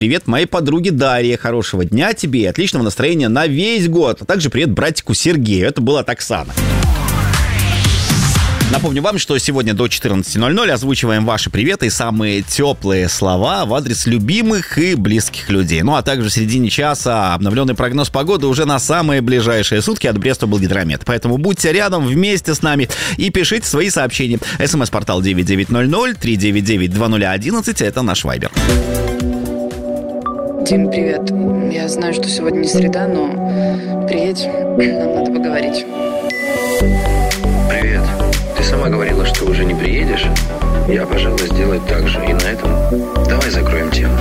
Привет моей подруге Дарье. Хорошего дня тебе и отличного настроения на весь год. А также привет братику Сергею. Это была Оксана. Напомню вам, что сегодня до 14:00 озвучиваем ваши приветы и самые теплые слова в адрес любимых и близких людей. Ну а также в середине часа обновленный прогноз погоды уже на самые ближайшие сутки от Брест-Облгидромет. Поэтому будьте рядом вместе с нами и пишите свои сообщения. СМС-портал 9900 399 2011. Это наш вайбер. Дим, привет. Я знаю, что сегодня не среда, но приедь, нам надо поговорить. Привет. Ты сама говорила, что уже не приедешь. Я, пожалуй, сделаю так же. И на этом давай закроем тему.